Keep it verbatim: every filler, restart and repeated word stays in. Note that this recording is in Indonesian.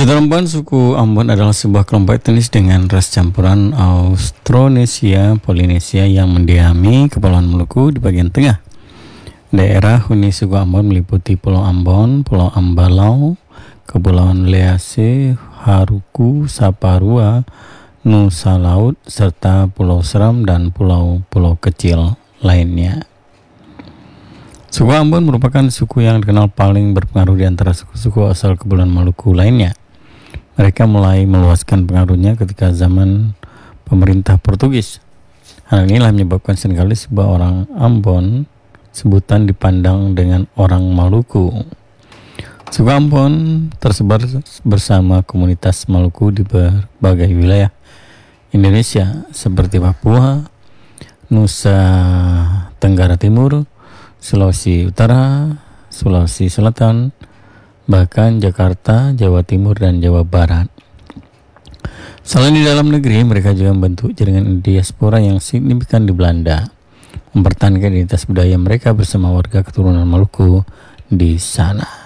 Keterampilan suku Ambon adalah sebuah kelompok etnis dengan ras campuran Austronesia, Polinesia yang mendiami Kepulauan Maluku di bagian tengah. Daerah huni suku Ambon meliputi Pulau Ambon, Pulau Ambalau, Kepulauan Lease, Haruku, Saparua, Nusa Laut, serta Pulau Seram dan pulau-pulau kecil lainnya. Suku Ambon merupakan suku yang dikenal paling berpengaruh di antara suku-suku asal Kepulauan Maluku lainnya. Mereka mulai meluaskan pengaruhnya ketika zaman pemerintah Portugis. Hal inilah menyebabkan seringkali sebuah orang Ambon sebutan dipandang dengan orang Maluku. Suku Ambon tersebar bersama komunitas Maluku di berbagai wilayah Indonesia seperti Papua, Nusa Tenggara Timur, Sulawesi Utara, Sulawesi Selatan, bahkan Jakarta, Jawa Timur, dan Jawa Barat. Selain di dalam negeri, mereka juga membentuk jaringan diaspora yang signifikan di Belanda, mempertahankan identitas budaya mereka bersama warga keturunan Maluku di sana.